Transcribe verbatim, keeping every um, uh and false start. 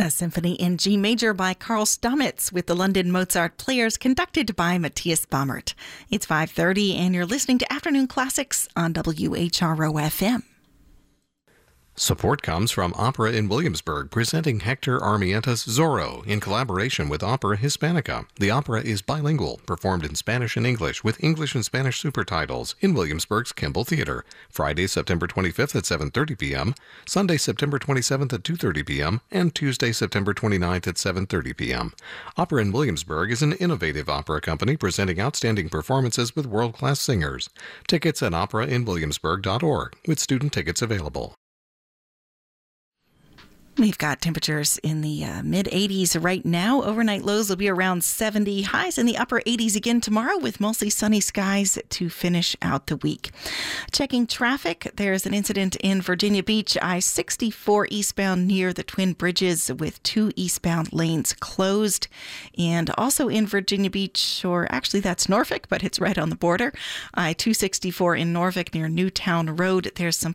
A symphony in G major by Karl Stamitz with the London Mozart Players, conducted by Matthias Baumert. It's five thirty and you're listening to Afternoon Classics on W H R O F M. Support comes from Opera in Williamsburg, presenting Hector Armienta's Zorro in collaboration with Opera Hispanica. The opera is bilingual, performed in Spanish and English, with English and Spanish supertitles in Williamsburg's Kimball Theater. Friday, September twenty-fifth at seven thirty p.m., Sunday, September twenty-seventh at two thirty p.m., and Tuesday, September twenty-ninth at seven thirty p.m. Opera in Williamsburg is an innovative opera company presenting outstanding performances with world-class singers. Tickets at opera in williamsburg dot org, with student tickets available. We've got temperatures in the uh, mid eighties right now. Overnight lows will be around seventy. Highs in the upper eighties again tomorrow, with mostly sunny skies to finish out the week. Checking traffic, there's an incident in Virginia Beach, I sixty-four eastbound near the Twin Bridges, with two eastbound lanes closed. And also in Virginia Beach, or actually that's Norfolk, but it's right on the border, I two sixty-four in Norfolk near Newtown Road. There's some